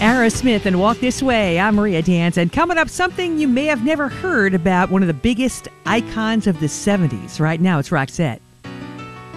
Aerosmith and Walk This Way. I'm Maria Dance, and coming up, something you may have never heard about one of the biggest icons of the 70s. Right now, it's Roxette.